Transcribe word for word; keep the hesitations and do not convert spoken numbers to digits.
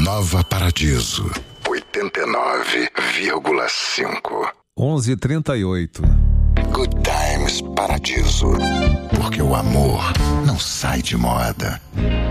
Nova Paradiso, oitenta e nove vírgula cinco. onze e trinta e oito. Good Times Paradiso, porque o amor não sai de moda.